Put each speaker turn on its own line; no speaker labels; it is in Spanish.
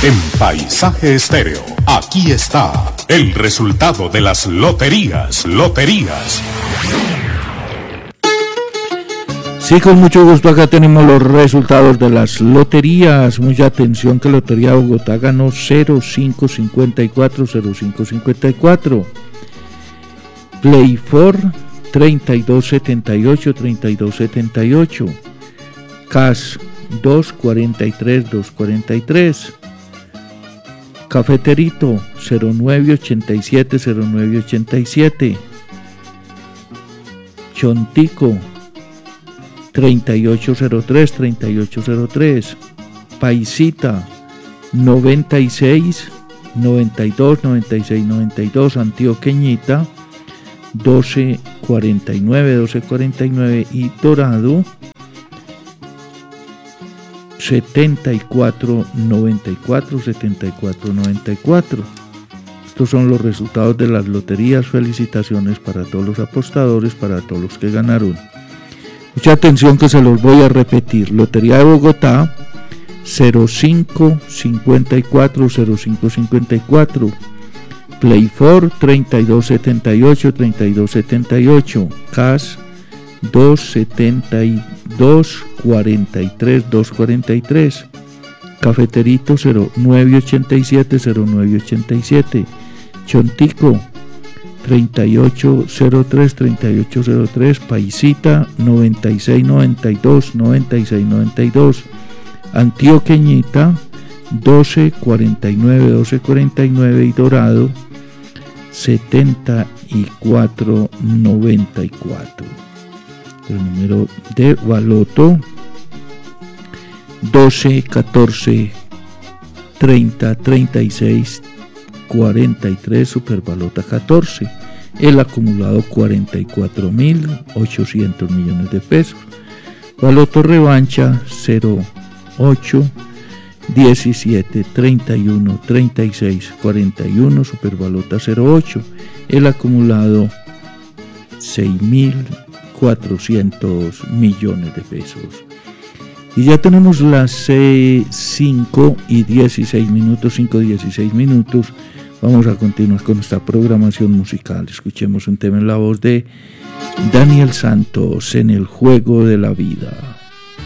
En Paisaje Estéreo, aquí está el resultado de las loterías.
Sí, con mucho gusto acá tenemos los resultados de las loterías. Mucha atención que Lotería de Bogotá ganó 0554. Play 4 3278. Cash 243. Cafeterito 0987. Chontico 3803. Paisita 9692. Antioqueñita 1249 y Dorado 7494. Estos son los resultados de las loterías. Felicitaciones para todos los apostadores, para todos los que ganaron. Mucha atención que se los voy a repetir. Lotería de Bogotá 0554. Play 4 3278. Cash 243. Cafeterito 0987. Chontico 3803. Paisita 9692. Antioqueñita 1249 y Dorado 7494. El número de baloto 12, 14, 30, 36, 43, superbalota 14. El acumulado 44.800 millones de pesos. Baloto revancha 08, 17, 31, 36, 41, superbalota 08. El acumulado 6.400 millones de pesos. Y ya tenemos las 5:16 minutos. Vamos a continuar con esta programación musical. Escuchemos un tema en la voz de Daniel Santos, En el juego de la vida.